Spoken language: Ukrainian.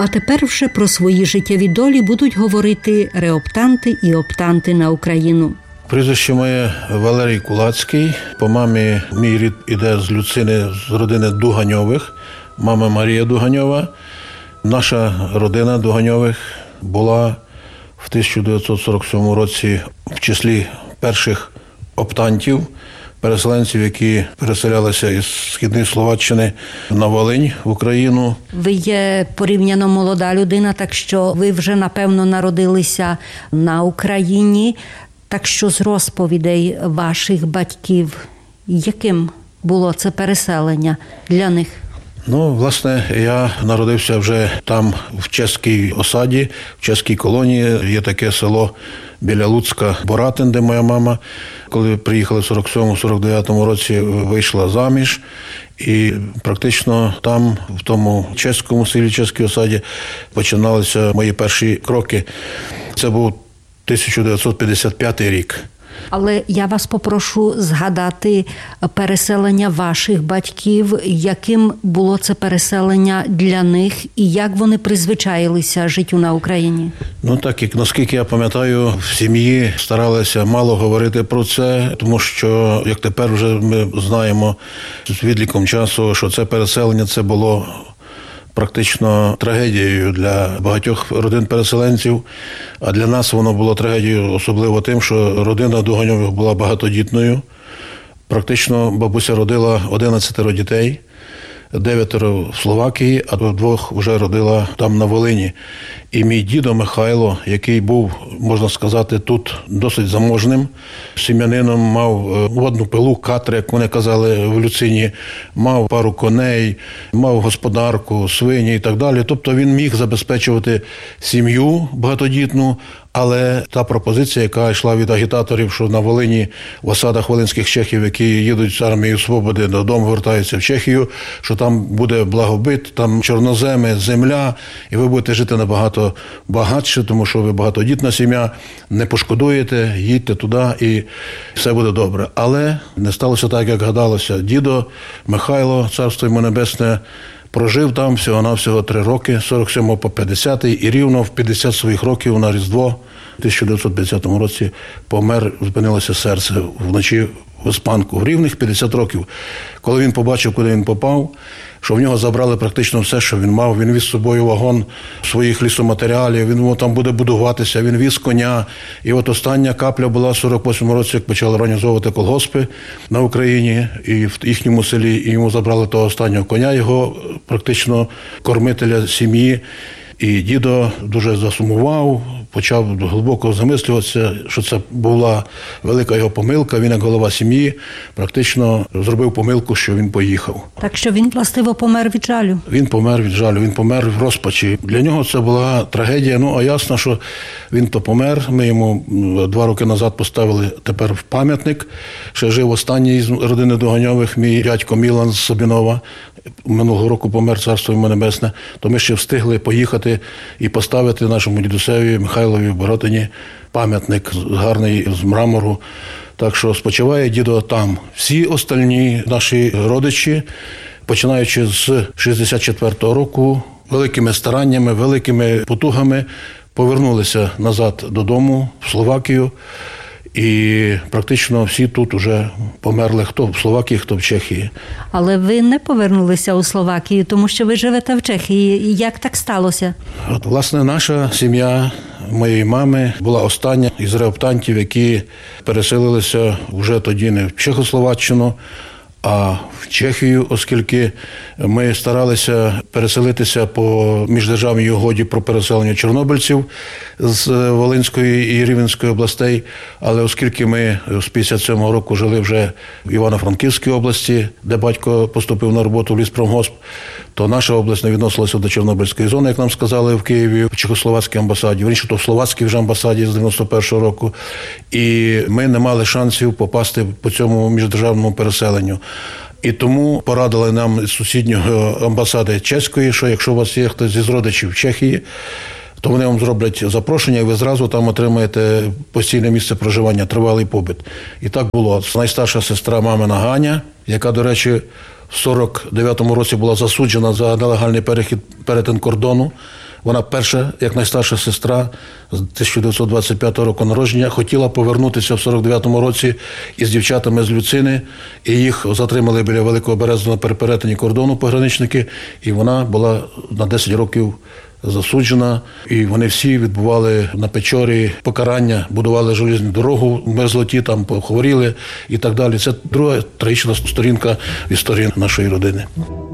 А тепер вже про свої життєві долі будуть говорити реоптанти і оптанти на Україну. Прізвище моє Валерій Кулацький. По мамі мій рід іде з Люцини, з родини Дуганьових. Мама Марія Дуганьова. Наша родина Дуганьових була в 1947 році в числі перших оптантів, переселенців, які переселялися із Східної Словаччини на Волинь в Україну. Ви є порівняно молода людина, так що ви вже, напевно, народилися на Україні. Так що з розповідей ваших батьків, яким було це переселення для них? Власне, я народився вже там, в чеській осаді, в чеській колонії. Є таке село біля Луцька, Боратин, де моя мама, коли приїхали в 47-49 році, вийшла заміж. І практично там, в тому чеському селі, чеській осаді, починалися мої перші кроки. Це був 1955 рік. Але я вас попрошу згадати переселення ваших батьків, яким було це переселення для них і як вони призвичаїлися життю на Україні? Так, як наскільки я пам'ятаю, в сім'ї старалися мало говорити про це, тому що, як тепер вже ми знаємо з відліком часу, що це переселення, це було практично трагедією для багатьох родин переселенців, а для нас воно було трагедією особливо тим, що родина Дуганьових була багатодітною. Практично бабуся родила 11 дітей, 9 в Словакії, а 2 вже родила там на Волині. І мій дідо Михайло, який був, можна сказати, тут досить заможним сім'янином, мав водну пилу, катри, як вони казали в Люцині, мав пару коней, мав господарку, свині і так далі. Тобто він міг забезпечувати сім'ю багатодітну, але та пропозиція, яка йшла від агітаторів, що на Волині, в осадах волинських чехів, які їдуть з армією свободи додому, вертаються в Чехію, що там буде благобит, там чорноземи, земля, і ви будете жити набагато багатше, тому що ви багатодітна сім'я, не пошкодуєте, їдьте туди і все буде добре. Але не сталося так, як гадалося. Дідо Михайло, царство йому небесне, прожив там всього-навсього 3 роки, з 47 по 50, і рівно в 50 своїх років на Різдво в 1950 році помер, зупинилося серце вночі в Іспанку. В рівних 50 років. Коли він побачив, куди він попав, що в нього забрали практично все, що він мав. Він віз з собою вагон своїх лісоматеріалів, він там буде будуватися, він віз коня. І от остання капля була в 48 році, як почали організовувати колгоспи на Україні і в їхньому селі, і йому забрали того останнього коня, його практично кормителя сім'ї. І дідо дуже засумував, почав глибоко замислюватися, що це була велика його помилка. Він, як голова сім'ї, практично зробив помилку, що він поїхав. Так що він, властиво, помер від жалю? Він помер від жалю, він помер в розпачі. Для нього це була трагедія. А ясно, що він то помер. Ми йому 2 роки назад поставили тепер в пам'ятник. Ще жив останній з родини Дуганьових, мій дядько Мілан з Собінова. Минулого року помер, царство йому небесне, то ми ще встигли поїхати і поставити нашому дідусеві Михайлові в Боротині пам'ятник гарний з мрамору. Так що спочиває дідо там. Всі остальні наші родичі, починаючи з 64-го року, великими стараннями, великими потугами повернулися назад додому, в Словакію. І практично всі тут уже померли, хто в Словакії, хто в Чехії. Але ви не повернулися у Словакію, тому що ви живете в Чехії. Як так сталося? Власне, наша сім'я моєї мами була остання із реоптантів, які переселилися вже тоді не в Чехословаччину, а в Чехію, оскільки ми старалися переселитися по міждержавній угоді про переселення чорнобильців з Волинської і Рівненської областей, але оскільки ми з 57-го року жили вже в Івано-Франківській області, де батько поступив на роботу в ліспромгосп, то наша область не відносилася до Чорнобильської зони, як нам сказали в Києві, в Чехословацькій амбасаді, вірніше, то в Словацькій вже амбасаді з 91-го року. І ми не мали шансів попасти по цьому міждержавному переселенню. І тому порадили нам з сусідньої амбасади чеської, що якщо у вас є хтось із родичів в Чехії, то вони вам зроблять запрошення, і ви зразу там отримаєте постійне місце проживання, тривалий побит. І так було. Найстарша сестра мамина Ганя, яка, до речі, в 49-му році була засуджена за нелегальний перетин кордону Вона перша, як найстарша сестра, з 1925 року народження, хотіла повернутися в 49-му році із дівчатами з Люцини, і їх затримали біля Великого Березного при перетині кордону пограничники, і вона була на 10 років засуджена, і вони всі відбували на Печорі покарання, будували железну дорогу в мерзлоті, там похворіли і так далі. Це друга трагічна сторінка в історії нашої родини.